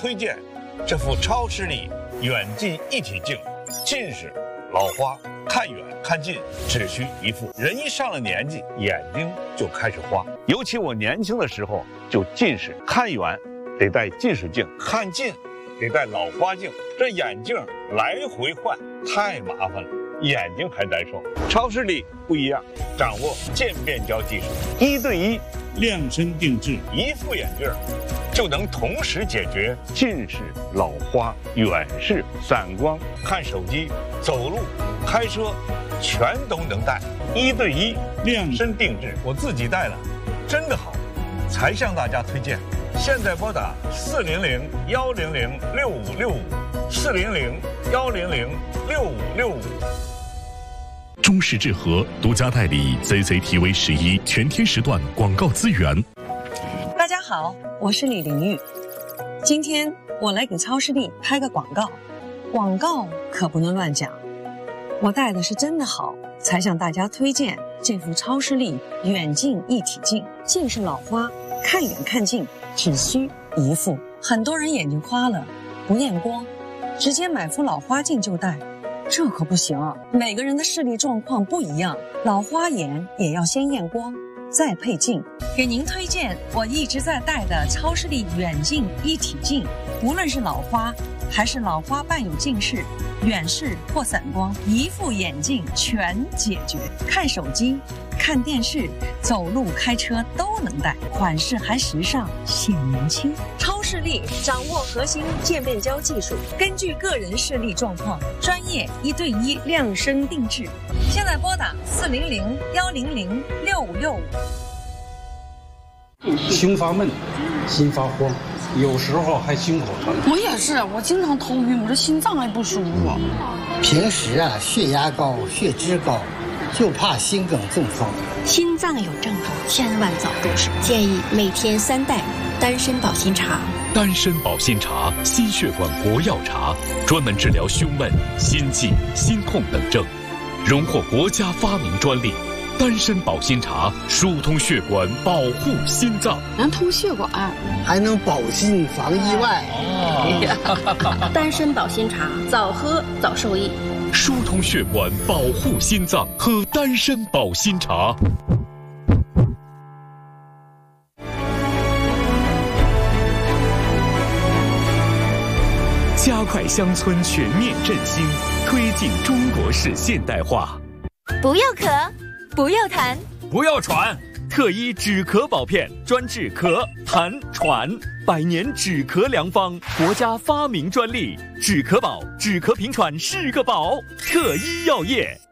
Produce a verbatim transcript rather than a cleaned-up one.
推荐这副超视力远近一体镜，近视、老花，看远看近只需一副。人一上了年纪，眼睛就开始花。尤其我年轻的时候就近视，看远得戴近视镜，看近得戴老花镜，这眼镜来回换太麻烦了，眼睛还难受。超视力不一样，掌握渐变焦技术，一对一量身定制， 一副眼镜就能同时解决近视、老花、远视、散光，看手机、走路、开车，全都能戴，一对一量身定制。我自己戴了，真的好，才向大家推荐。现在拨打四零零幺零零六五六五，四零零幺零零六五六五。 中视智和独家代理 Z Z T V 十一全天时段广告资源。 大家好，我是李玲玉，今天我来给超视力拍个广告，广告可不能乱讲。我戴的是真的好，才向大家推荐这副超视力远近一体镜，近视老花，看远看近只需一副。很多人眼睛花了不验光，直接买副老花镜就戴，这可不行啊！每个人的视力状况不一样，老花眼也要先验光，再配镜。给您推荐我一直在戴的超视力远近一体镜，无论是老花还是老花伴有近视、远视或散光，一副眼镜全解决。看手机、看电视、走路、开车都能戴，款式还时尚，显年轻。超视力掌握核心渐变焦技术，根据个人视力状况，专业一对一量身定制。现在拨打四零零幺零零六五六五。 胸发闷，心发慌，有时候还心口疼。 我也是，我经常头晕，我这心脏还不舒服。 平时啊，血压高，血脂高，就怕心梗中风。 心脏有症状，千万早入手。建议每天三袋丹参保心茶。 丹参保心茶，心血管国药茶，专门治疗胸闷、心悸、心痛等症，荣获国家发明专利。丹参保心茶疏通血管，保护心脏， 能通血管， 还能保心防意外。 哦、丹参保心茶，早喝早受益。 疏通血管，保护心脏，喝丹参保心茶。加快乡村全面振兴，推进中国式现代化。 不要咳，不要痰， 不要喘， 特一止咳宝片，专治咳、痰、喘，百年止咳良方，国家发明专利。止咳宝，止咳平喘是个宝。特一药业。